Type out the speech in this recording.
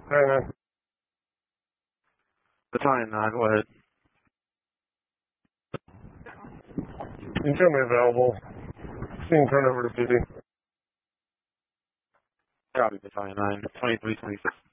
man. Battalion 9, go ahead. You can me available. You can turn over to PD. Copy, Battalion 9, 2326.